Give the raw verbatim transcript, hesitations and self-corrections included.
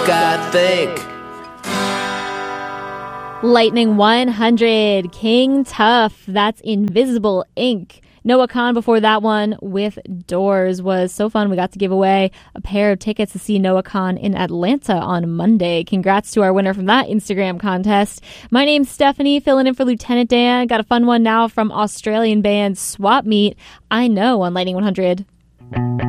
I think. Lightning one hundred, King Tough, that's Invisible Ink. Noah Kahan before that one with Doors was so fun. We got to give away a pair of tickets to see Noah Kahan in Atlanta on Monday. Congrats to our winner from that Instagram contest. My name's Stephanie, filling in for Lieutenant Dan. Got a fun one now from Australian band Swap Meet. I Know on Lightning one hundred.